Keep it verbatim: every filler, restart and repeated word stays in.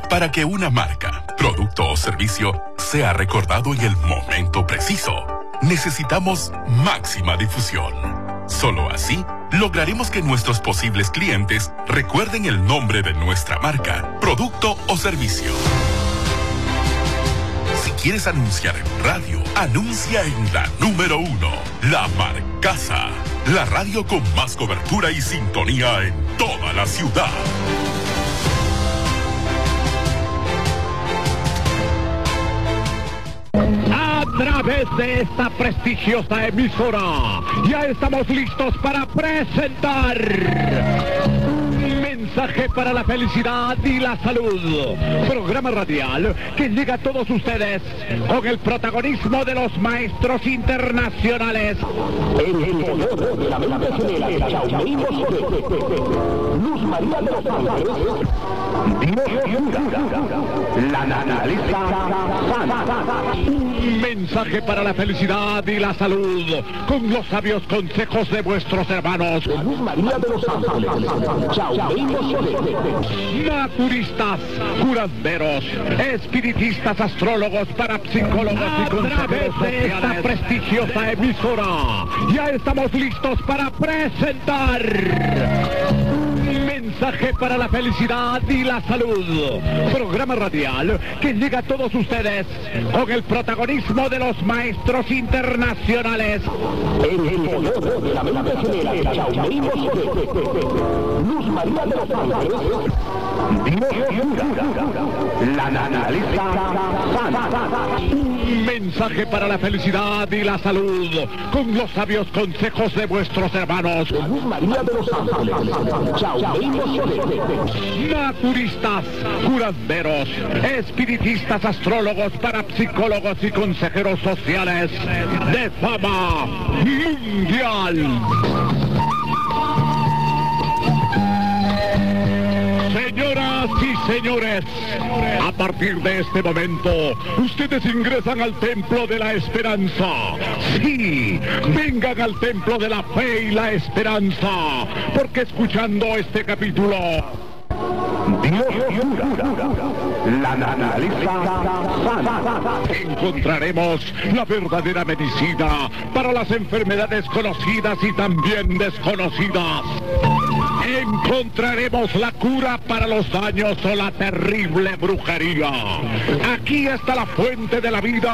Para que una marca, producto o servicio sea recordado en el momento preciso, necesitamos máxima difusión. Solo así lograremos que nuestros posibles clientes recuerden el nombre de nuestra marca, producto o servicio. Si quieres anunciar en radio, anuncia en la número uno, La Marcaza, la radio con más cobertura y sintonía en toda la ciudad. A través de esta prestigiosa emisora, ya estamos listos para presentar un mensaje para la felicidad y la salud. Programa radial que llega a todos ustedes con el protagonismo de los maestros internacionales. En el poder de la mente general, Chaumeino Luz María de los Ángeles, Dios la naturaleza sana. Un mensaje para la felicidad y la salud con los sabios consejos de vuestros hermanos. Luz María de los Ángeles, Chaumeino Naturistas, curanderos, espiritistas, astrólogos, parapsicólogos y consejeros de esta prestigiosa emisora. Ya estamos listos para presentar un mensaje para la felicidad y la salud. Programa radial que llega a todos ustedes con el protagonismo de los maestros internacionales. En el poder de la mente general, Chaumeino Luz María de los Ángeles, Dios la naturaleza sana. Un mensaje para la felicidad y la salud con los sabios consejos de vuestros hermanos. Luz María de los Ángeles, Chaumeino Naturistas, curanderos, espiritistas, astrólogos, parapsicólogos y consejeros sociales de fama mundial. Señoras y señores, a partir de este momento, ustedes ingresan al Templo de la Esperanza. Sí, vengan al Templo de la Fe y la Esperanza, porque escuchando este capítulo, Dios la naturaleza sana. encontraremos la verdadera medicina para las enfermedades conocidas y también desconocidas. Encontraremos la cura para los daños o la terrible brujería. Aquí está la fuente de la vida.